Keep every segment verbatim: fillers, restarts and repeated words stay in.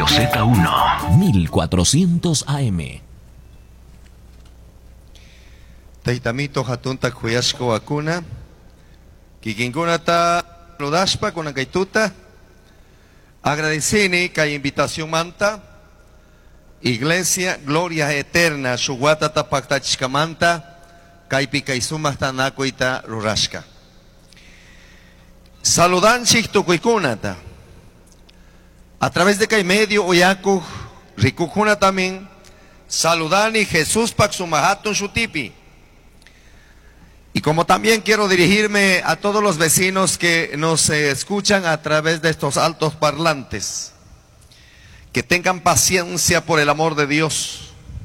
Radio Z uno. mil cuatrocientos A M. Taitamito hatunta kuyashko vacuna. Kikinguna ta rodashpa con la kaituta. Agradecini que invitación manta. Iglesia Gloria Eterna Shuguata Tapactachkamanta. Kaipi Kaisuma Tanakuita Rurashka. Saludanchik tukuikunata. A través de Kai Medio Oyaku Rikukuna también. Saludani Jesús Paxumahatun Shutipi. Y como también quiero dirigirme a todos los vecinos que nos eh, escuchan a través de estos altos parlantes. Que tengan paciencia por el amor de Dios.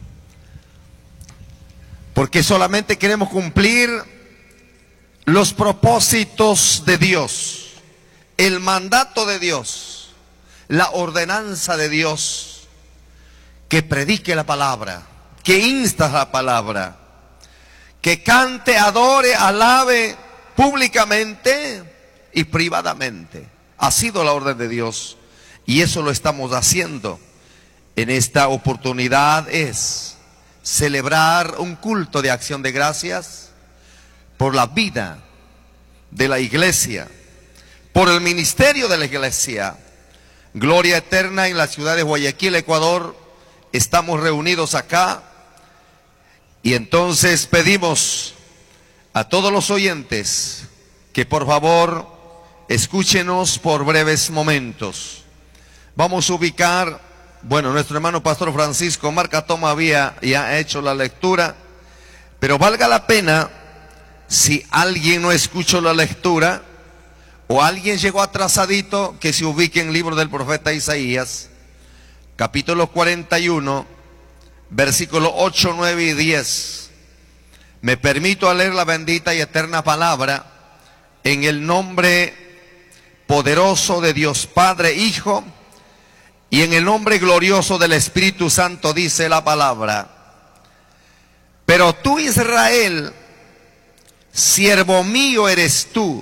Porque solamente queremos cumplir los propósitos de Dios, el mandato de Dios, la ordenanza de Dios, que predique la palabra, que insta la palabra, que cante, adore, alabe públicamente y privadamente. Ha sido la orden de Dios y eso lo estamos haciendo. En esta oportunidad es celebrar un culto de acción de gracias por la vida de la iglesia, por el ministerio de la iglesia. Gloria Eterna en la ciudad de Guayaquil, Ecuador. Estamos reunidos acá y entonces pedimos a todos los oyentes que por favor escúchenos por breves momentos. Vamos a ubicar, bueno, nuestro hermano Pastor Francisco Marcatoma había ya hecho la lectura, pero valga la pena, si alguien no escuchó la lectura, o alguien llegó atrasadito, que se ubique en el libro del profeta Isaías, capítulo cuarenta y uno, versículos ocho, nueve y diez. Me permito leer la bendita y eterna palabra, en el nombre poderoso de Dios Padre, Hijo, y en el nombre glorioso del Espíritu Santo. Dice la palabra: pero tú, Israel, siervo mío eres tú,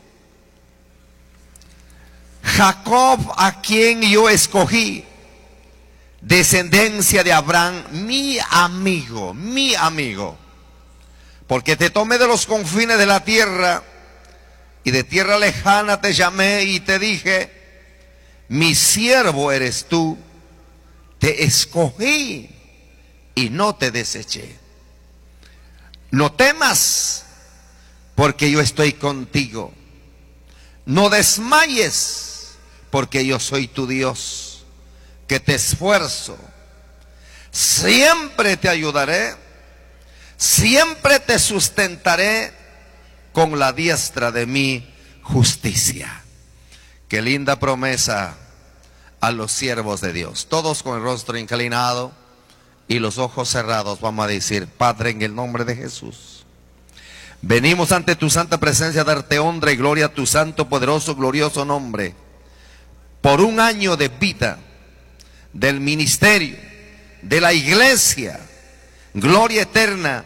Jacob, a quien yo escogí, descendencia de Abraham, mi amigo, mi amigo, porque te tomé de los confines de la tierra y de tierra lejana te llamé y te dije: mi siervo eres tú, te escogí y no te deseché. No temas, porque yo estoy contigo. No desmayes, porque yo soy tu Dios, que te esfuerzo. Siempre te ayudaré, siempre te sustentaré con la diestra de mi justicia. Qué linda promesa a los siervos de Dios. Todos con el rostro inclinado y los ojos cerrados vamos a decir: Padre, en el nombre de Jesús, venimos ante tu santa presencia a darte honra y gloria a tu santo, poderoso, glorioso nombre, por un año de vida del ministerio, de la iglesia Gloria Eterna,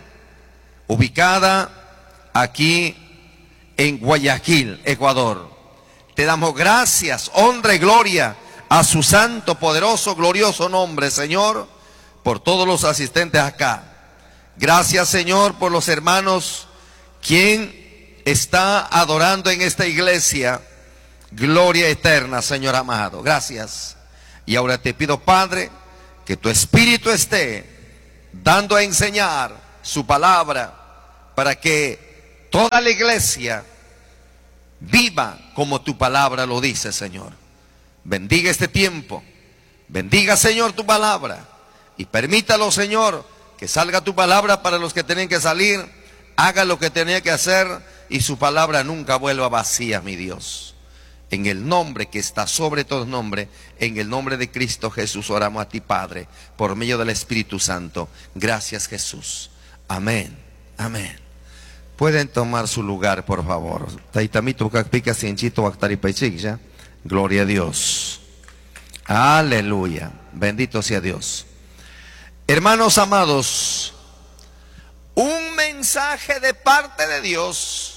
ubicada aquí en Guayaquil, Ecuador. Te damos gracias, honra y gloria a su santo, poderoso, glorioso nombre, Señor, por todos los asistentes acá. Gracias, Señor, por los hermanos quien está adorando en esta iglesia. Gloria eterna, Señor amado. Gracias. Y ahora te pido, Padre, que tu Espíritu esté dando a enseñar su palabra para que toda la iglesia viva como tu palabra lo dice, Señor. Bendiga este tiempo. Bendiga, Señor, tu palabra. Y permítalo, Señor, que salga tu palabra para los que tienen que salir. Haga lo que tenía que hacer y su palabra nunca vuelva vacía, mi Dios. En el nombre que está sobre todo nombre, en el nombre de Cristo Jesús, oramos a ti, Padre, por medio del Espíritu Santo. Gracias, Jesús. Amén. Amén. Pueden tomar su lugar, por favor. Gloria a Dios. Aleluya. Bendito sea Dios. Hermanos amados, un mensaje de parte de Dios